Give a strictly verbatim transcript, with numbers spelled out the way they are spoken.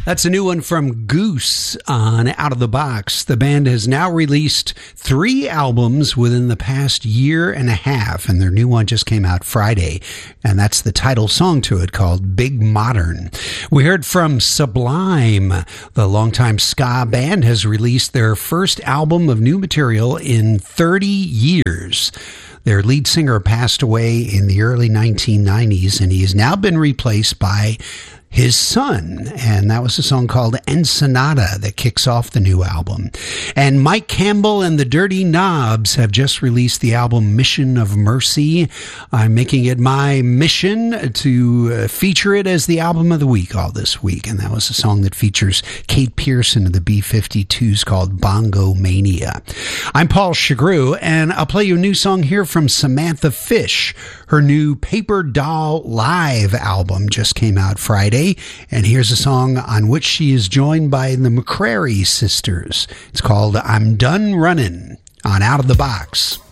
That's a new one from Goose on Out of the Box. The band has now released three albums within the past year and a half, and their new one just came out Friday, and that's the title song to it, called Big Modern. We heard from Sublime. The longtime ska band has released their first album of new material in thirty years. Their lead singer passed away in the early nineteen nineties, and he has now been replaced by his son, and that was a song called Ensenada that kicks off the new album. And Mike Campbell and the Dirty Knobs have just released the album Mission of Mercy. I'm making it my mission to uh, feature it as the album of the week all this week, and that was a song that features Kate Pearson of the B fifty-twos called Bongo Mania. I'm Paul Chagru, and I'll play you a new song here from Samantha Fish. Her new Paper Doll Live album just came out Friday, and here's a song on which she is joined by the McCrary sisters. It's called I'm Done Runnin' on Out of the Box.